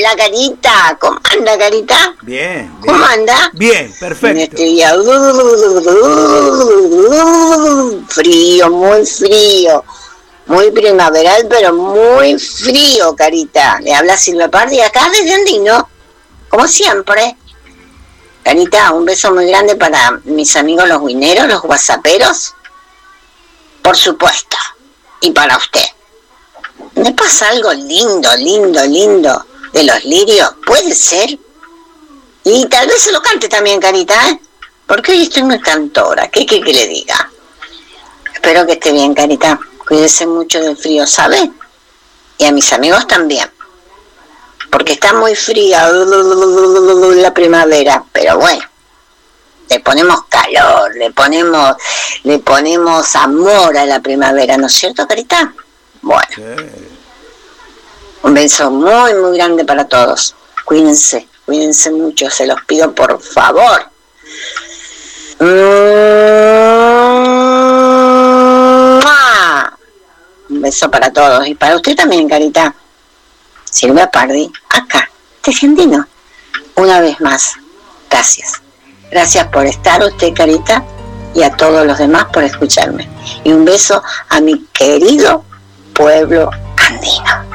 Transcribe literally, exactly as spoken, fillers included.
Hola, Carita. ¿Cómo anda, Carita? Bien, bien. ¿Cómo anda? Bien, perfecto. En este día, frío, muy frío. Muy primaveral, pero muy frío, Carita. Le habla Silvia Pardi acá desde Andino, como siempre. Carita, un beso muy grande para mis amigos los guineros, los whatsapperos. Por supuesto. Y para usted. ¿Me pasa algo lindo, lindo, lindo de los lirios? ¿Puede ser? Y tal vez se lo cante también, Carita, ¿eh? Porque hoy estoy muy cantora. ¿Qué quiere que le diga? Espero que esté bien, Carita. Cuídese mucho del frío, ¿sabe? Y a mis amigos también. Porque está muy fría la primavera. Pero bueno, le ponemos calor, le ponemos, le ponemos amor a la primavera, ¿no es cierto, Carita? Bueno. Sí. Un beso muy, muy grande para todos. Cuídense, cuídense mucho, se los pido por favor. Un beso para todos. Y para usted también, Carita. Silvia Pardi, acá, desde Andino. Una vez más, gracias. Gracias por estar usted, Carita, y a todos los demás por escucharme. Y un beso a mi querido pueblo andino.